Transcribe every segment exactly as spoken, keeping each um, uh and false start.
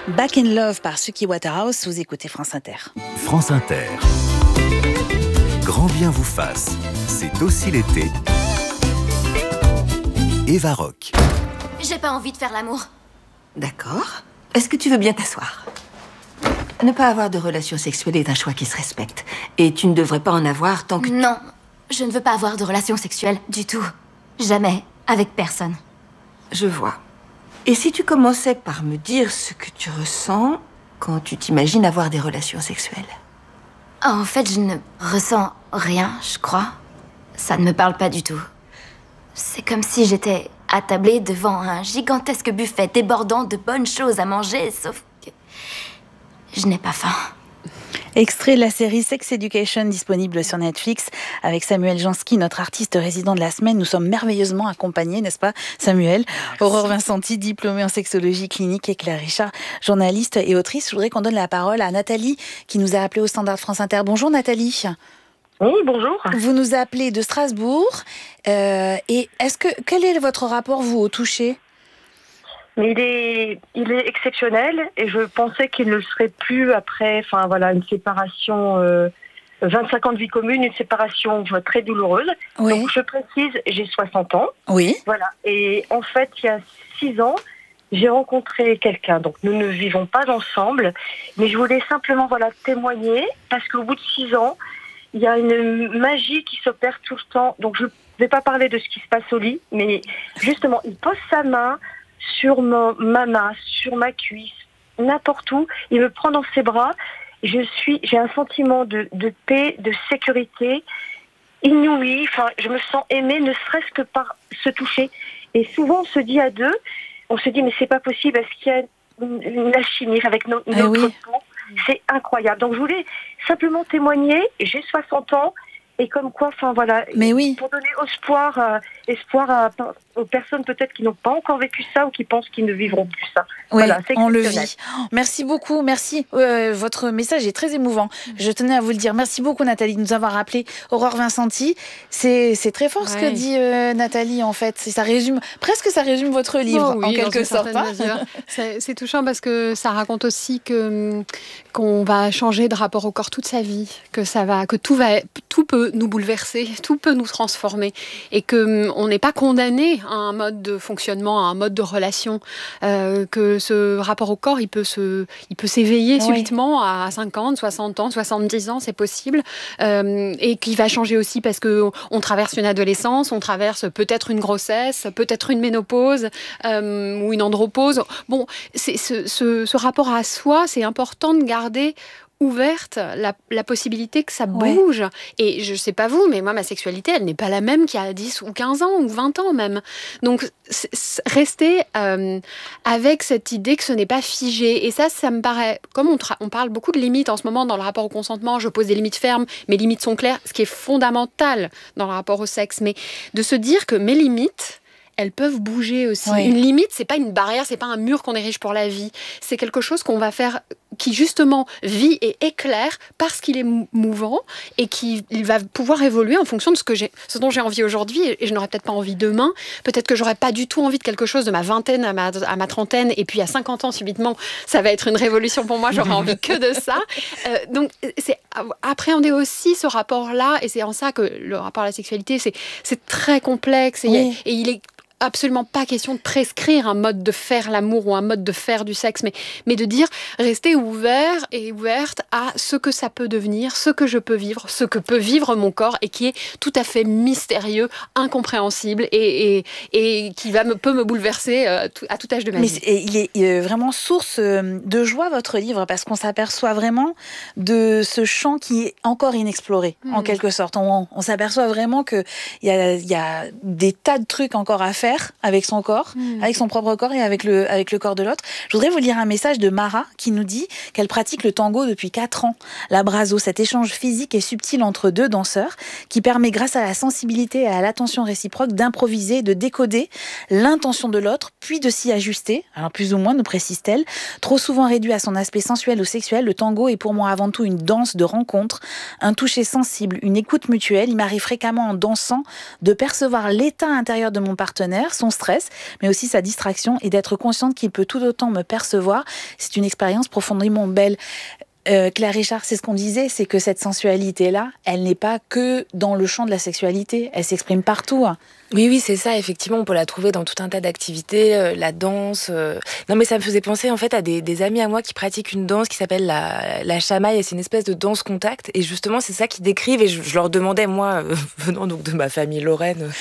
Back in Love par Suki Waterhouse, vous écoutez France Inter. France Inter. Grand bien vous fasse, c'est aussi l'été. Eva Rock. J'ai pas envie de faire l'amour. D'accord. Est-ce que tu veux bien t'asseoir ? Ne pas avoir de relations sexuelles est un choix qui se respecte. Et tu ne devrais pas en avoir tant que... Non, je ne veux pas avoir de relations sexuelles du tout. Jamais, avec personne. Je vois. Et si tu commençais par me dire ce que tu ressens quand tu t'imagines avoir des relations sexuelles ? En fait, je ne ressens rien, je crois. Ça ne me parle pas du tout. C'est comme si j'étais attablée devant un gigantesque buffet débordant de bonnes choses à manger, sauf que je n'ai pas faim. Extrait de la série Sex Education disponible sur Netflix avec Samuel Jansky, notre artiste résident de la semaine. Nous sommes merveilleusement accompagnés, n'est-ce pas Samuel ? Merci. Aurore Vincenti, diplômée en sexologie clinique, et Claire Richard, journaliste et autrice. Je voudrais qu'on donne la parole à Nathalie qui nous a appelé au standard de France Inter. Bonjour Nathalie. Oui, bonjour. Vous nous appelez de Strasbourg. Euh, et est-ce que quel est votre rapport, vous, au toucher ? Mais il est, il est exceptionnel et je pensais qu'il ne le serait plus après, enfin voilà, une séparation, euh, vingt-cinq ans de vie commune, une séparation très douloureuse. Oui. Donc je précise, j'ai soixante ans. Oui. Voilà. Et en fait, il y a six ans, j'ai rencontré quelqu'un. Donc nous ne vivons pas ensemble, mais je voulais simplement voilà témoigner parce qu'au bout de six ans, il y a une magie qui s'opère tout le temps. Donc je ne vais pas parler de ce qui se passe au lit, mais justement, il pose sa main sur ma, ma main, sur ma cuisse, n'importe où. Il me prend dans ses bras. Je suis, j'ai un sentiment de, de paix, de sécurité inouï. Enfin, je me sens aimée, ne serait-ce que par se toucher. Et souvent, on se dit à deux, on se dit, mais c'est pas possible, est-ce qu'il y a une, une alchimie avec no, eh notre oui. peau ? C'est incroyable. Donc, je voulais simplement témoigner. J'ai soixante ans. Et comme quoi, enfin voilà, mais oui. pour donner espoir, euh, espoir à, aux personnes peut-être qui n'ont pas encore vécu ça ou qui pensent qu'ils ne vivront plus ça. Oui, voilà, c'est on le vit. Merci beaucoup, merci. Euh, votre message est très émouvant. Je tenais à vous le dire. Merci beaucoup Nathalie de nous avoir appelé. Aurore Vincenti, c'est c'est très fort ouais. ce que dit euh, Nathalie en fait. Ça résume presque ça résume votre livre oh, oui, en quelque sorte. c'est, c'est touchant parce que ça raconte aussi que qu'on va changer de rapport au corps toute sa vie, que ça va, que tout va, tout peut nous bouleverser, tout peut nous transformer et que on n'est pas condamné à un mode de fonctionnement, à un mode de relation, euh, que ce rapport au corps il peut se, il peut s'éveiller oui. subitement à cinquante, soixante ans, soixante-dix ans, c'est possible, euh, et qui va changer aussi parce que on traverse une adolescence, on traverse peut-être une grossesse, peut-être une ménopause euh, ou une andropause. Bon, c'est ce, ce, ce rapport à soi, c'est important de garder ouverte la, la possibilité que ça bouge. Ouais. Et je sais pas vous, mais moi, ma sexualité, elle n'est pas la même qu'il y a dix ou quinze ans ou vingt ans même. Donc, c'est, c'est, rester euh, avec cette idée que ce n'est pas figé. Et ça, ça me paraît... Comme on, tra- on parle beaucoup de limites en ce moment dans le rapport au consentement, je pose des limites fermes, mes limites sont claires, ce qui est fondamental dans le rapport au sexe. Mais de se dire que mes limites... elles peuvent bouger aussi. Oui. Une limite, c'est pas une barrière, c'est pas un mur qu'on érige pour la vie. C'est quelque chose qu'on va faire, qui justement vit et éclaire parce qu'il est mouvant et qui il va pouvoir évoluer en fonction de ce que j'ai, ce dont j'ai envie aujourd'hui et je n'aurai peut-être pas envie demain. Peut-être que j'aurai pas du tout envie de quelque chose de ma vingtaine à ma, à ma trentaine et puis à cinquante ans subitement, ça va être une révolution pour moi. J'aurai envie que de ça. Euh, donc c'est appréhender aussi ce rapport-là et c'est en ça que le rapport à la sexualité c'est c'est très complexe et, oui. et il est absolument pas question de prescrire un mode de faire l'amour ou un mode de faire du sexe, mais, mais de dire rester ouvert et ouverte à ce que ça peut devenir, ce que je peux vivre, ce que peut vivre mon corps et qui est tout à fait mystérieux, incompréhensible et, et, et qui va me, peut me bouleverser euh, à tout âge de ma mais vie. Il est euh, vraiment source euh, de joie votre livre parce qu'on s'aperçoit vraiment de ce champ qui est encore inexploré mmh. en quelque sorte. On, on s'aperçoit vraiment qu'il y a, y a des tas de trucs encore à faire avec son corps, mmh. avec son propre corps et avec le, avec le corps de l'autre. Je voudrais vous lire un message de Mara qui nous dit qu'elle pratique le tango depuis quatre ans. L'abrazo, cet échange physique et subtil entre deux danseurs qui permet grâce à la sensibilité et à l'attention réciproque d'improviser, de décoder l'intention de l'autre, puis de s'y ajuster. Alors plus ou moins, nous précise-t-elle. Trop souvent réduit à son aspect sensuel ou sexuel, le tango est pour moi avant tout une danse de rencontre, un toucher sensible, une écoute mutuelle. Il m'arrive fréquemment en dansant de percevoir l'état intérieur de mon partenaire partenaire, son stress, mais aussi sa distraction, et d'être consciente qu'il peut tout autant me percevoir. C'est une expérience profondément belle. Euh, Claire Richard, c'est ce qu'on disait, c'est que cette sensualité-là, elle n'est pas que dans le champ de la sexualité, elle s'exprime partout. Oui, oui, c'est ça. Effectivement, on peut la trouver dans tout un tas d'activités, euh, la danse. Euh... Non, mais ça me faisait penser en fait à des, des amis à moi qui pratiquent une danse qui s'appelle la, la chamaille, et c'est une espèce de danse contact. Et justement, c'est ça qu'ils décrivent. Et je, je leur demandais, moi, euh, venant donc de ma famille lorraine,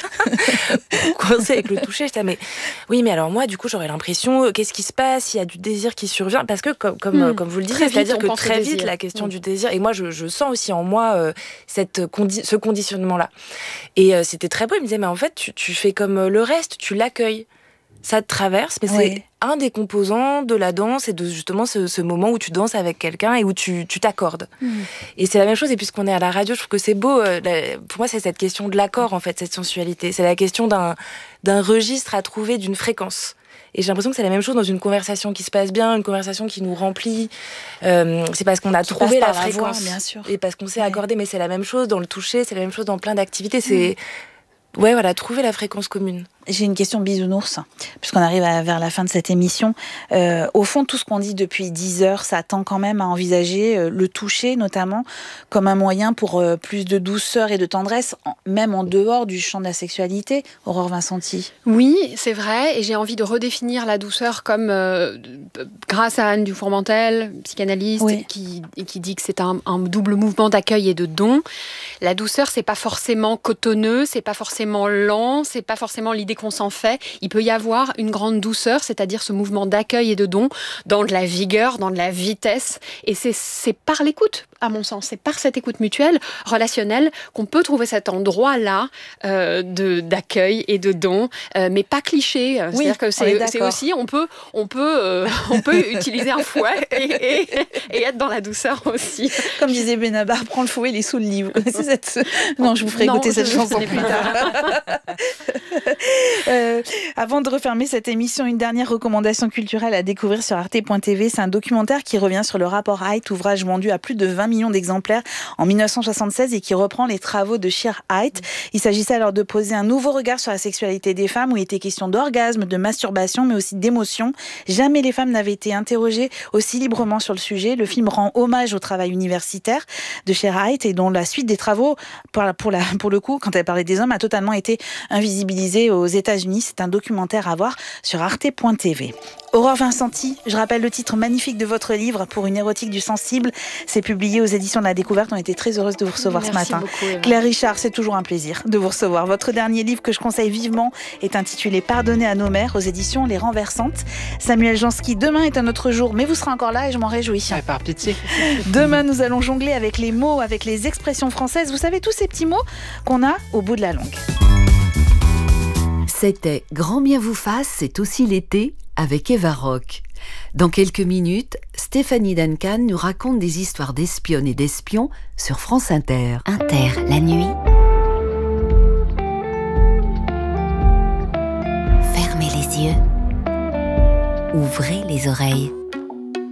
coincée avec le toucher, je disais, mais oui, mais alors moi, du coup, j'aurais l'impression, euh, qu'est-ce qui se passe? Il y a du désir qui survient, parce que comme comme, mmh. comme vous le disiez, c'est-à-dire que très vite la question mmh. du désir. Et moi, je, je sens aussi en moi euh, cette condi- ce conditionnement-là. Et euh, c'était très beau. Il me disait, mais en fait, Tu, tu fais comme le reste, tu l'accueilles. Ça te traverse, mais oui. c'est un des composants de la danse et de justement ce, ce moment où tu danses avec quelqu'un et où tu, tu t'accordes. Mmh. Et c'est la même chose, et puisqu'on est à la radio, je trouve que c'est beau. Pour moi, c'est cette question de l'accord, en fait, cette sensualité. C'est la question d'un, d'un registre à trouver, d'une fréquence. Et j'ai l'impression que c'est la même chose dans une conversation qui se passe bien, une conversation qui nous remplit. Euh, c'est parce qu'on a qui trouvé la fréquence. La voix, bien sûr. Et parce qu'on s'est ouais. accordé, mais c'est la même chose dans le toucher, c'est la même chose dans plein d'activités. C'est... Mmh. Ouais, voilà, trouver la fréquence commune. J'ai une question bisounours, puisqu'on arrive à, vers la fin de cette émission. Euh, au fond, tout ce qu'on dit depuis dix heures, ça tend quand même à envisager euh, le toucher, notamment, comme un moyen pour euh, plus de douceur et de tendresse, en, même en dehors du champ de la sexualité. Aurore Vincenti. Oui, c'est vrai, et j'ai envie de redéfinir la douceur comme, euh, grâce à Anne Dufourmentel, psychanalyste, oui. qui, qui dit que c'est un, un double mouvement d'accueil et de don. La douceur, c'est pas forcément cotonneux, c'est pas forcément lent, c'est pas forcément l'idée qu'on s'en fait. Il peut y avoir une grande douceur, c'est-à-dire ce mouvement d'accueil et de don, dans de la vigueur, dans de la vitesse. Et c'est, c'est par l'écoute, à mon sens. C'est par cette écoute mutuelle, relationnelle, qu'on peut trouver cet endroit-là euh, de, d'accueil et de don, euh, mais pas cliché. Oui, c'est-à-dire que c'est, c'est aussi, on peut, on peut, euh, on peut utiliser un fouet et, et, et être dans la douceur aussi. Comme disait Benabar, prends le fouet, il est sous le lit. Vous connaissez cette... Non, je vous ferai non, écouter cette chanson plus tard. Euh, avant de refermer cette émission, une dernière recommandation culturelle à découvrir sur arte point t v. C'est un documentaire qui revient sur le rapport Haidt, ouvrage vendu à plus de vingt millions d'exemplaires en dix-neuf cent soixante-seize et qui reprend les travaux de Shere Haidt. Il s'agissait alors de poser un nouveau regard sur la sexualité des femmes, où il était question d'orgasme, de masturbation, mais aussi d'émotion. Jamais les femmes n'avaient été interrogées aussi librement sur le sujet. Le film rend hommage au travail universitaire de Shere Haidt, et dont la suite des travaux, pour, la, pour, la, pour le coup, quand elle parlait des hommes, a totalement été invisibilisée aux États-Unis. C'est un documentaire à voir sur arte point t v. Aurore Vincenti, je rappelle le titre magnifique de votre livre, Pour une érotique du sensible. C'est publié aux éditions de la Découverte. On était très heureuse de vous recevoir Merci ce matin. Beaucoup, Claire Richard, c'est toujours un plaisir de vous recevoir. Votre dernier livre que je conseille vivement est intitulé Pardonner à nos mères, aux éditions Les Renversantes. Samuel Jansky, demain est un autre jour, mais vous serez encore là et je m'en réjouis. Ouais, par pitié. Demain, nous allons jongler avec les mots, avec les expressions françaises. Vous savez, tous ces petits mots qu'on a au bout de la langue. C'était Grand bien vous fasse, c'est aussi l'été avec Eva Rock. Dans quelques minutes, Stéphanie Duncan nous raconte des histoires d'espionnes et d'espions sur France Inter. Inter, la nuit. Fermez les yeux. Ouvrez les oreilles.